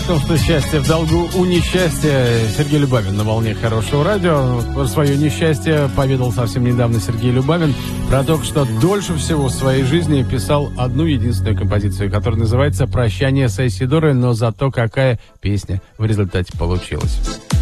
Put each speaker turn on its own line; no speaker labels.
том, что счастье в долгу у несчастья. Сергей Любавин на волне хорошего радио. Про свое несчастье поведал совсем недавно Сергей Любавин про то, что дольше всего в своей жизни писал одну единственную композицию, которая называется «Прощание с Айсидорой», но зато какая песня в результате получилась.